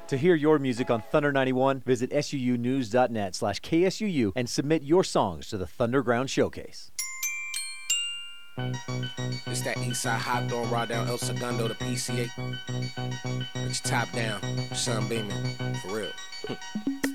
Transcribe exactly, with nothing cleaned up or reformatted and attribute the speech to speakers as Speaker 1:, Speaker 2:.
Speaker 1: To hear your music on Thunder ninety-one, visit suunews.net slash KSUU and submit your songs to the Thunderground Showcase.
Speaker 2: It's that Eastside hot throwing raw down El Segundo to P C A. It's top down, sun beaming, for real.